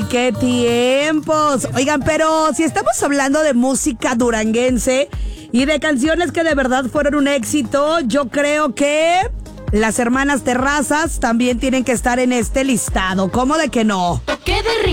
qué tiempos. Oigan, pero si estamos hablando de música duranguense y de canciones que de verdad fueron un éxito, yo creo que las hermanas Terrazas también tienen que estar en este listado. ¿Cómo de que no?